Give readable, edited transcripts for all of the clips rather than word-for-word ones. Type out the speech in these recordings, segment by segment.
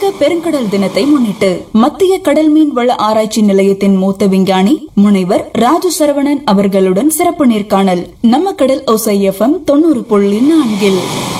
உலக பெருங்கடல் தினத்தை முன்னிட்டு மத்திய கடல் மீன் வள ஆராய்ச்சி நிலையத்தின் மூத்த விஞ்ஞானி முனைவர் ராஜு சரவணன் அவர்களுடன் சிறப்பு நேர்காணல் நம்ம கடல் ஓசை FM 90.4.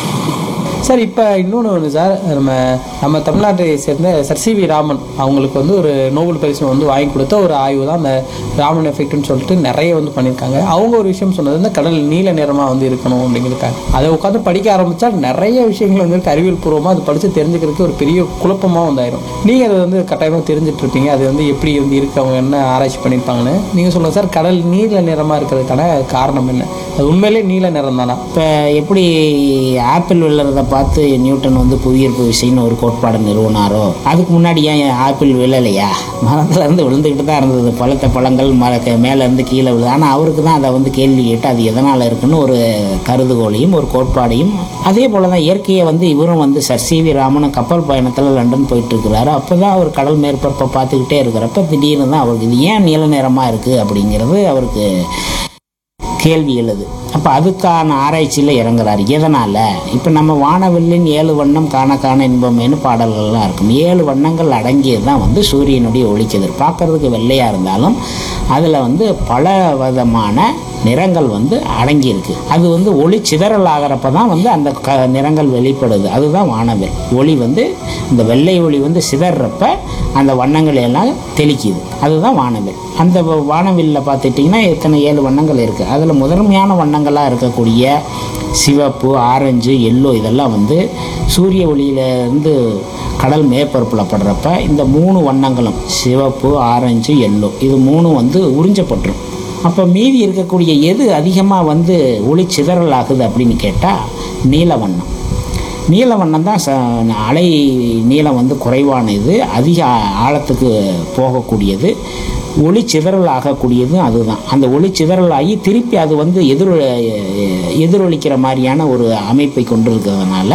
சார், இப்போ இன்னொன்று ஒன்று சார், நம்ம தமிழ்நாட்டை சேர்ந்த சர் ராமன் அவங்களுக்கு ஒரு நோபல் பரிசு வாங்கி கொடுத்த ஒரு ஆய்வு தான் அந்த ராமன் எஃபெக்ட்னு சொல்லிட்டு நிறைய பண்ணியிருக்காங்க. அவங்க ஒரு விஷயம் சொன்னது இந்த கடல் நீல நிறமாக இருக்கணும் அப்படிங்கிறதுக்காக. அதை உட்காந்து படிக்க ஆரம்பித்தா நிறைய விஷயங்கள் அறிவியல் பூர்வமாக அது படித்து தெரிஞ்சுக்கிறதுக்கு ஒரு பெரிய குழப்பமாக ஆயிரும். நீங்கள் அதை கட்டாயமாக தெரிஞ்சுட்டு இருப்பீங்க. அது எப்படி இருக்கு, அவங்க என்ன ஆராய்ச்சி பண்ணியிருப்பாங்கன்னு நீங்கள் சொல்லுங்கள் சார். கடல் நீல நிறமாக இருக்கிறதுக்கான காரணம் என்ன? அது உண்மையிலே நீல நிறம் தானா? இப்போ எப்படி ஆப்பிள் விழுறதை பார்த்து நியூட்டன் புவியீர்ப்பு விசைன்னு ஒரு கோட்பாடு நிறுவனாரோ, அதுக்கு முன்னாடி ஏன் ஆப்பிள் விழலையா? மரத்துல இருந்து விழுந்துக்கிட்டு தான் இருந்தது. பழுத்த பழங்கள் மேல இருந்து கீழே விழுது. ஆனால் அவருக்கு தான் அதை கேள்வி கேட்டு அது எதனால இருக்குன்னு ஒரு கருதுகோளையும் ஒரு கோட்பாடையும். அதே போலதான் இயற்கையை இவரும் சர் ராமன் கப்பல் பயணத்துல லண்டன் போயிட்டு இருக்கிறாரு. அப்பதான் அவர் கடல் மேற்பரப்பை பார்த்துக்கிட்டே இருக்கிறப்ப திடீர்னு தான் அவருக்கு இது ஏன் நீல நிறமா இருக்கு அப்படிங்கிறது அவருக்கு கேள்வி எழுது. அப்போ அதுக்கான ஆராய்ச்சியில் இறங்குறாரு. எதனால்? இப்போ நம்ம வானவில்லின் 7 வண்ணம் காண காண இன்பமேனு பாடல்கள்லாம் இருக்கும். 7 வண்ணங்கள் அடங்கியது தான் சூரியனுடைய ஒளிக்கதிர். பார்க்கறதுக்கு வெள்ளையாக இருந்தாலும் அதில் பல விதமான நிறங்கள் அடங்கியிருக்கு. அது ஒளி சிதறல் ஆகிறப்ப தான் அந்த நிறங்கள் வெளிப்படுது. அதுதான் வானவில் ஒளி. இந்த வெள்ளை ஒளி சிதறப்ப அந்த வண்ணங்கள் எல்லாம் தெளிக்குது. அதுதான் வானவில். அந்த வானவில்ல பார்த்துட்டிங்கன்னா எத்தனை 7 வண்ணங்கள் இருக்குது. அதில் முதன்மையான வண்ணங்களாக இருக்கக்கூடிய சிவப்பு, ஆரஞ்சு, எல்லோ இதெல்லாம் சூரிய ஒளியிலேருந்து கடல் மேற்பரப்பில் படுறப்ப இந்த 3 வண்ணங்களும் சிவப்பு, ஆரஞ்சு, எல்லோ இது 3 உறிஞ்சப்பட்டுரும். அப்போ மீதி இருக்கக்கூடிய எது அதிகமாக ஒளி சிதறல் ஆகுது அப்படின்னு கேட்டால் நீல வண்ணம். நீல வண்ணம் தான் அலை நீளம் குறைவானது, அதிக ஆழத்துக்கு போகக்கூடியது, ஒளி சிதறல் ஆகக்கூடியது. அதுதான் அந்த ஒளி சிதறல் ஆகி திருப்பி அது எதிரொலிக்கிற மாதிரியான ஒரு அமைப்பை கொண்டிருக்கிறதுனால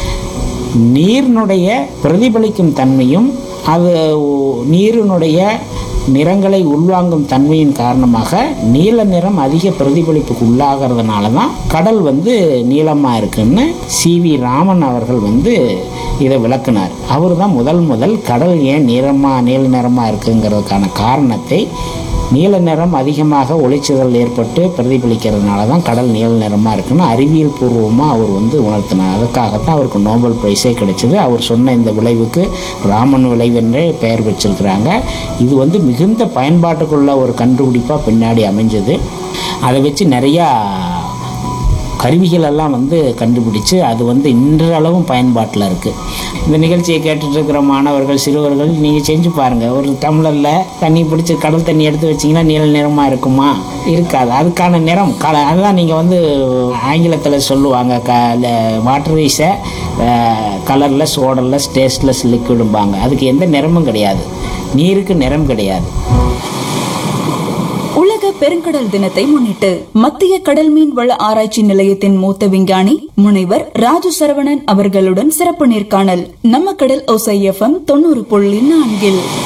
நீரினுடைய பிரதிபலிக்கும் தன்மையும் அது நீரினுடைய நிறங்களை உள்வாங்கும் தன்மையின் காரணமாக நீல நிறம் அதிக பிரதிபலிப்புக்கு உள்ளாகிறதுனால தான் கடல் நீளமாக இருக்குன்னு ராமன் அவர்கள் இதை விளக்குனார். அவர் தான் முதல் கடல் ஏன் நீல நிறமாக இருக்குங்கிறதுக்கான காரணத்தை, நீல நிறம் அதிகமாக ஒளிச்சிதறல் ஏற்பட்டு பிரதிபலிக்கிறதுனால தான் கடல் நீல நிறமாக இருக்குன்னு அறிவியல் பூர்வமாக அவர் உணர்த்தினார். அதுக்காகத்தான் அவருக்கு நோபல் பிரைஸே கிடைச்சது. அவர் சொன்ன இந்த விளைவுக்கு ராமன் விளைவு என்றே பெயர் வச்சிருக்கிறாங்க. இது மிகுந்த பயன்பாட்டுக்குள்ள ஒரு கண்டுபிடிப்பாக பின்னாடி அமைஞ்சது. அதை வச்சு நிறையா கருவிகள் எல்லாம் கண்டுபிடிச்சு அது இன்றளவும் பயன்பாட்டில் இருக்குது. இந்த நிகழ்ச்சியை கேட்டுட்டு இருக்கிற மாணவர்கள், சிறுவர்கள், நீங்கள் செஞ்சு பாருங்கள். ஒரு டம்ளரில் தண்ணி பிடிச்சி கடல் தண்ணி எடுத்து வச்சிங்கன்னா நீல நிறமாக இருக்குமா? இருக்காது. அதுக்கான நிறம் அதுதான் நீங்கள் ஆங்கிலத்தில் சொல்லுவாங்க, water is colourless, odourless, tasteless லிக்விடும்பாங்க. அதுக்கு எந்த நிறமும் கிடையாது. நீருக்கு நிறம் கிடையாது. உலக பெருங்கடல் தினத்தை முன்னிட்டு மத்திய கடல் மீன் வள ஆராய்ச்சி நிலையத்தின் மூத்த விஞ்ஞானி முனைவர் ராஜு சரவணன் அவர்களுடன் சிறப்பு நேர்காணல் நம்ம கடல் ஓசை FM 90.4.